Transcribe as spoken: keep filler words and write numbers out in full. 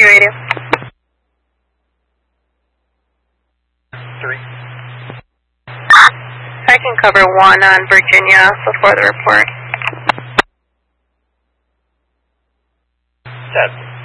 radio. Three. I can cover one on Virginia before the report. Ten.